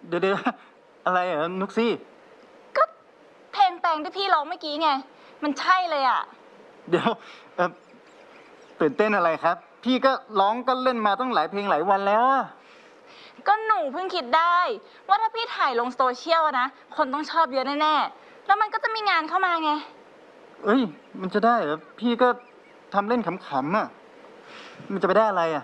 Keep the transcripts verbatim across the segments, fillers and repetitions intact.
เดี๋ยวเดี๋ยวอะไรเหรอนุกซี่ก็เพลงแปลงที่พี่ร้องเมื่อกี้ไงมันใช่เลยอ่ะเดี๋ยวเออตื่นเต้นอะไรครับพี่ก็ร้องก็เล่นมาต้องหลายเพลงหลายวันแล้วอะก็หนูเพิ่งคิดได้ว่าถ้าพี่ถ่ายลงโซเชียลนะคนต้องชอบเยอะแน่ๆแล้วมันก็จะมีงานเข้ามาไงเอ้ยมันจะได้เหรอพี่ก็ทำเล่นขำๆอ่ะมันจะไปได้อะไรอ่ะ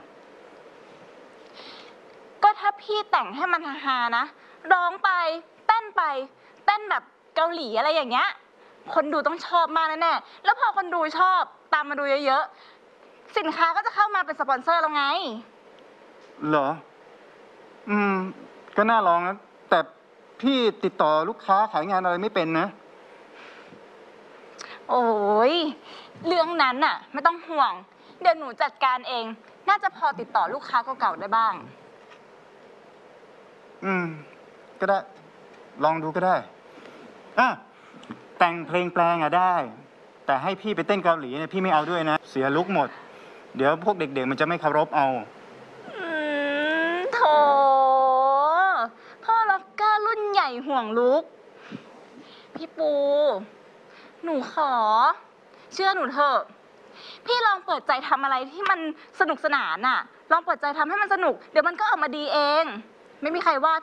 ก็ถ้าพี่แต่งให้มันฮาๆนะร้องไปเต้นไปเต้นแบบเกาหลีอะไรอย่างเงี้ยคนดูต้องชอบมากแน่ๆแล้วพอคนดูชอบตามมาดูเยอะๆสินค้าก็จะเข้ามาเป็นสปอนเซอร์แล้วไงเหรออืมก็น่าลองนะแต่พี่ติดต่อลูกค้าขายงานอะไรไม่เป็นนะโอ้ยเรื่องนั้นน่ะไม่ต้องห่วงเดี๋ยวหนูจัดการเองน่าจะพอติดต่อลูกค้าเก่าๆได้บ้างอืมก็ได้ลองดูก็ได้อ่ะแต่งเพลงแปลงอะได้แต่ให้พี่ไปเต้นเกาหลีเนี่ยพี่ไม่เอาด้วยนะเสียลุคหมดเดี๋ยวพวกเด็กๆมันจะไม่เคารพเอาอืมโถพ่อล็อกเกอร์รุ่นใหญ่ห่วงลุกพี่ปูหนูขอเชื่อหนูเถอะพี่ลองเปิดใจทำอะไรที่มันสนุกสนานน่ะลองเปิดใจทำให้มันสนุกเดี๋ยวมันก็ออกมาดีเองไม่มีใครว่า